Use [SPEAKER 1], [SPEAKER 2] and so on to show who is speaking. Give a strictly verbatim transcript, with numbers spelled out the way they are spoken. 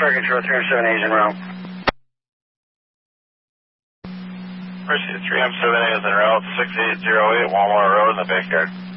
[SPEAKER 1] Traffic control three M seven A is en route.
[SPEAKER 2] Mercy, three M seven A is en route, six eight zero eight Walmart Road in the backyard.